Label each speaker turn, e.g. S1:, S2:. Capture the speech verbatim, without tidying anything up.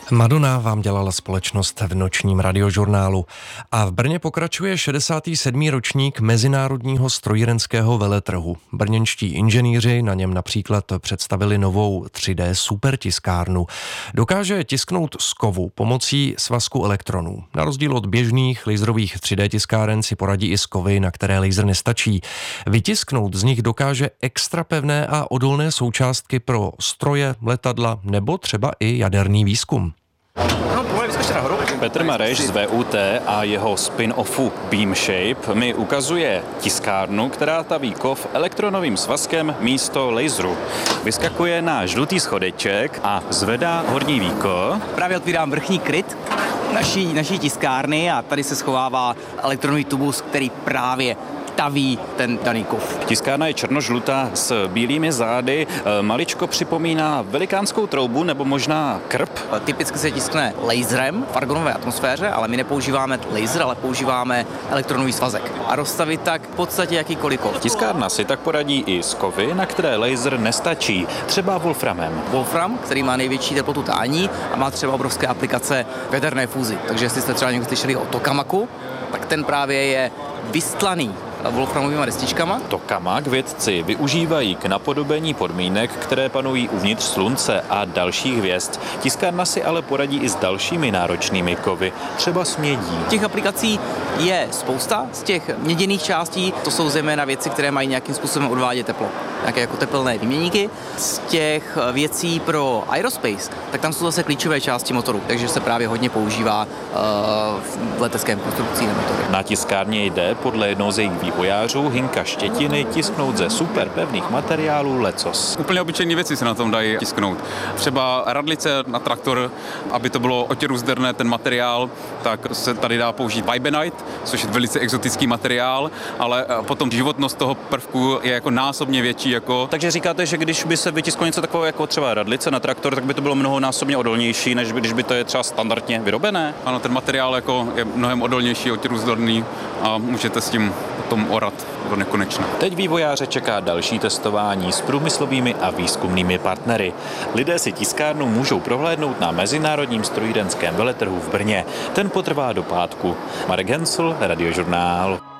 S1: Madonna vám dělala společnost v nočním radiožurnálu a v Brně pokračuje šedesátý sedmý ročník Mezinárodního strojírenského veletrhu. Brněnští inženýři na něm například představili novou tři dé supertiskárnu. Dokáže tisknout z kovu pomocí svazku elektronů. Na rozdíl od běžných laserových tři dé tiskáren si poradí i s kovy, na které laser nestačí. Vytisknout z nich dokáže extra pevné a odolné součástky pro stroje, letadla nebo třeba i jaderný výzkum.
S2: Petr Mareš z V U T a jeho spin-offu Beam Shape mi ukazuje tiskárnu, která taví kov elektronovým svazkem místo laseru. Vyskakuje na žlutý schodeček a zvedá horní víko.
S3: Právě otvírám vrchní kryt naší, naší tiskárny a tady se schovává elektronový tubus, který právě taví ten daný kov.
S2: Tiskárna je černožlutá s bílými zády, maličko připomíná velikánskou troubu nebo možná krb.
S3: Typicky se tiskne laserem v argonové atmosféře, ale my nepoužíváme laser, ale používáme elektronový svazek. A rozstavit tak v podstatě jakýkoliv kov.
S2: Tiskárna si tak poradí i s kovy, na které laser nestačí, třeba wolframem.
S3: Wolfram, který má největší teplotu tání a má třeba obrovské aplikace v jaderné fúzi. Takže jestli jste třeba někdy slyšeli o tokamaku, tak ten právě je vystlaný wolframovými destičkama.
S2: Tokamak vědci využívají k napodobení podmínek, které panují uvnitř Slunce a dalších hvězd. Tiskárna si ale poradí i s dalšími náročnými kovy, třeba s mědí.
S3: Těch aplikací je spousta z těch měděných částí, to jsou zejména věci, které mají nějakým způsobem odvádět teplo, nějaké jako tepelné výměníky. Z těch věcí pro aerospace, tak tam jsou zase klíčové části motoru, takže se právě hodně používá uh, v leteckém konstrukcí na motory.
S2: Na tiskárně jde podle jednoho z jejich vývojářů Hinka Štětiny tisknout ze superpevných materiálů lecos.
S4: Úplně obyčejné věci se na tom dají tisknout. Třeba radlice na traktor, aby to bylo otěrůzderné ten materiál, tak se tady dá použít Vibenite, což je velice exotický materiál, ale potom životnost toho prvku je jako násobně větší. Jako...
S2: Takže říkáte, že když by se vytisklo něco takového jako třeba radlice na traktor, tak by to bylo mnohonásobně odolnější, než když by to je třeba standardně vyrobené?
S4: Ano, ten materiál jako je mnohem odolnější, otěrůzderný a můžete s tím potom orat do nekonečna.
S2: Teď vývojáře čeká další testování s průmyslovými a výzkumnými partnery. Lidé si tiskárnu můžou prohlédnout na Mezinárodním strojírenském veletrhu v Brně. Ten potrvá do pátku. Marek Hensl, Radiožurnál.